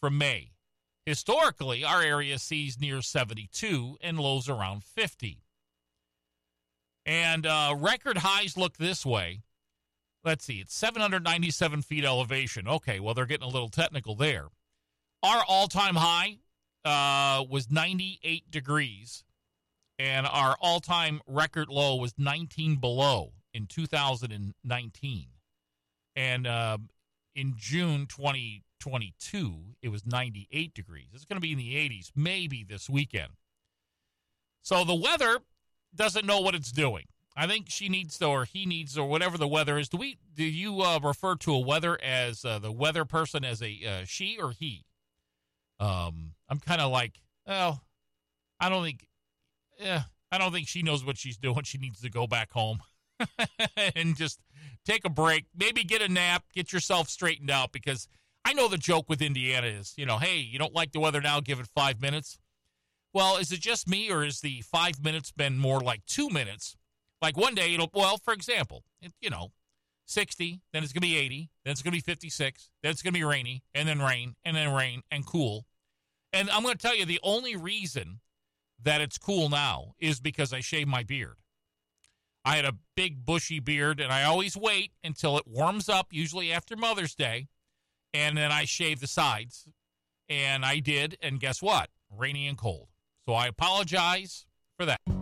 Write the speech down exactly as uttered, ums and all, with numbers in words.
from May. Historically, our area sees near seventy-two and lows around fifty. And uh, record highs look this way. Let's see, it's seven hundred ninety-seven feet elevation. Okay, well, they're getting a little technical there. Our all-time high uh, was ninety-eight degrees, and our all-time record low was nineteen below in two thousand nineteen. And uh, in June twenty twenty-two, it was ninety-eight degrees. It's going to be in the eighties, maybe this weekend. So the weather doesn't know what it's doing. I think she needs to, or he needs, or whatever the weather is. Do we? Do you uh, refer to a weather as uh, the weather person as a uh, she or he? Um, I'm kind of like, well, I don't think, yeah, I don't think she knows what she's doing. She needs to go back home and just take a break. Maybe get a nap, get yourself straightened out, because I know the joke with Indiana is, you know, hey, you don't like the weather now, give it five minutes. Well, is it just me, or is the five minutes been more like two minutes? Like one day, it'll, well, for example, it, you know, sixty, then it's going to be eighty, then it's going to be fifty-six, then it's going to be rainy, and then rain, and then rain, and cool. And I'm going to tell you, the only reason that it's cool now is because I shaved my beard. I had a big, bushy beard, and I always wait until it warms up, usually after Mother's Day, and then I shave the sides. And I did, and guess what? Rainy and cold. So I apologize for that.